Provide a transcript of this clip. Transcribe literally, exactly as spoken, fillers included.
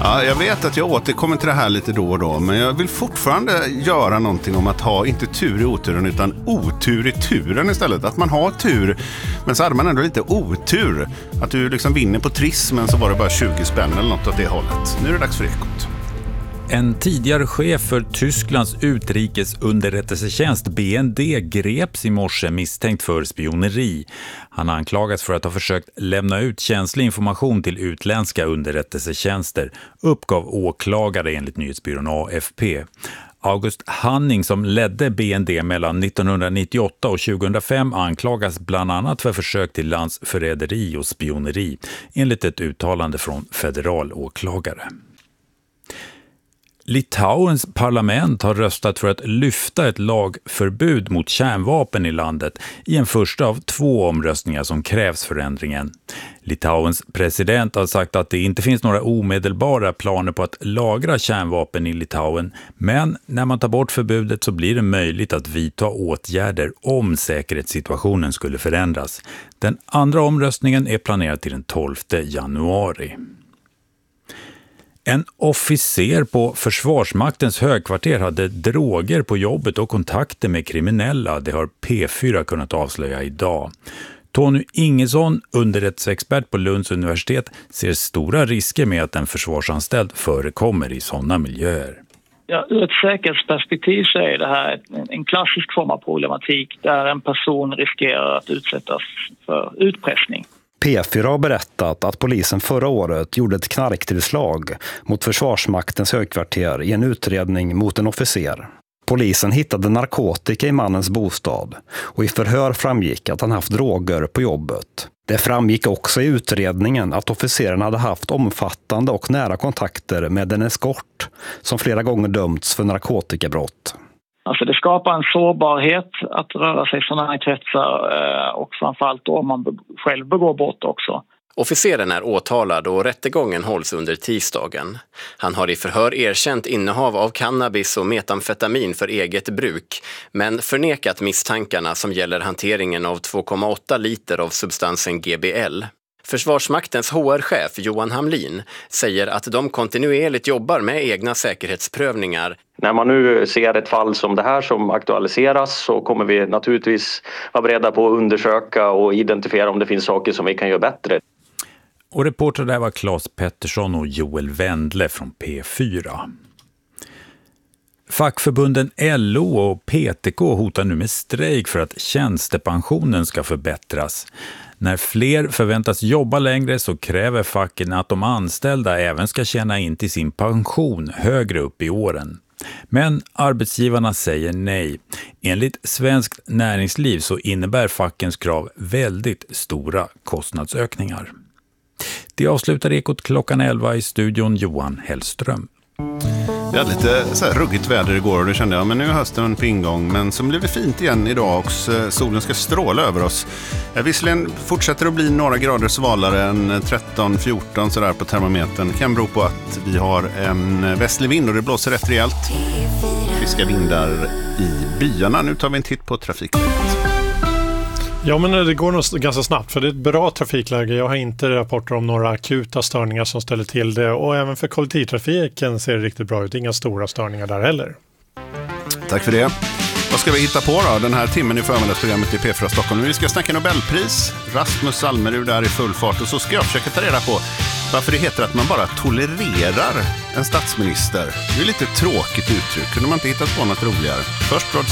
Ja, jag vet att jag återkommer till det här lite då och då, men jag vill fortfarande göra någonting om att ha inte tur i oturen utan otur i turen istället. Att man har tur, men så hade man ändå lite otur. Att du liksom vinner på triss, men så var det bara tjugo spänn eller något åt det hållet. Nu är det dags för Ekot. En tidigare chef för Tysklands utrikesunderrättelsetjänst B N D greps i morse misstänkt för spioneri. Han anklagas för att ha försökt lämna ut känslig information till utländska underrättelsetjänster, uppgav åklagare enligt nyhetsbyrån A F P. August Hanning, som ledde B N D mellan nittonhundranittioåtta och tjugohundrafem, anklagas bland annat för försök till landsförräderi och spioneri, enligt ett uttalande från federalåklagare. Litauens parlament har röstat för att lyfta ett lagförbud mot kärnvapen i landet i en första av två omröstningar som krävs för ändringen. Litauens president har sagt att det inte finns några omedelbara planer på att lagra kärnvapen i Litauen, men när man tar bort förbudet så blir det möjligt att vidta åtgärder om säkerhetssituationen skulle förändras. Den andra omröstningen är planerad till den tolfte januari. En officer på Försvarsmaktens högkvarter hade droger på jobbet och kontakter med kriminella. Det har P fyra kunnat avslöja idag. Tony Ingesson, underrättelseexpert på Lunds universitet, ser stora risker med att en försvarsanställd förekommer i sådana miljöer. Ja, ur ett säkerhetsperspektiv så är det här en klassisk form av problematik där en person riskerar att utsättas för utpressning. P fyra har berättat att polisen förra året gjorde ett knarktillslag mot Försvarsmaktens högkvarter i en utredning mot en officer. Polisen hittade narkotika i mannens bostad och i förhör framgick att han haft droger på jobbet. Det framgick också i utredningen att officeren hade haft omfattande och nära kontakter med en eskort som flera gånger dömts för narkotikabrott. Alltså det skapar en sårbarhet att röra sig i sådana här kretsar och framförallt om man själv begår brott också. Officeren är åtalad och rättegången hålls under tisdagen. Han har i förhör erkänt innehav av cannabis och metamfetamin för eget bruk, men förnekat misstankarna som gäller hanteringen av två komma åtta liter av substansen G B L. Försvarsmaktens H R-chef Johan Hamlin säger att de kontinuerligt jobbar med egna säkerhetsprövningar. När man nu ser ett fall som det här som aktualiseras så kommer vi naturligtvis vara beredda på att undersöka och identifiera om det finns saker som vi kan göra bättre. Och reporter där var Claes Pettersson och Joel Wendle från P fyra. Fackförbunden L O och P T K hotar nu med strejk för att tjänstepensionen ska förbättras. När fler förväntas jobba längre så kräver facken att de anställda även ska tjäna in till sin pension högre upp i åren. Men arbetsgivarna säger nej. Enligt Svenskt Näringsliv så innebär fackens krav väldigt stora kostnadsökningar. Det avslutar Ekot klockan elva i studion Johan Hellström. Vi hade lite så här ruggigt väder igår och det kände jag, men nu är hösten på ingång. Men så blir det fint igen idag och solen ska stråla över oss. Visserligen fortsätter att bli några grader svalare än tretton fjorton sådär på termometern. Det kan bero på att vi har en västlig vind och det blåser rätt rejält. Friska vindar i byarna. Nu tar vi en titt på trafikläget. Ja, men det går nog ganska snabbt för det är ett bra trafikläge. Jag har inte rapporter om några akuta störningar som ställer till det och även för kollektivtrafiken ser det riktigt bra ut. Inga stora störningar där heller. Tack för det. Vad ska vi hitta på då den här timmen i förmiddagsprogrammet i P fyra Stockholm? Vi ska snacka Nobelpris. Rasmus Almerud där i full fart och så ska jag försöka ta reda på varför det heter att man bara tolererar en statsminister. Det är lite tråkigt uttryck. Kunde man inte hittat på något roligare? Först Rod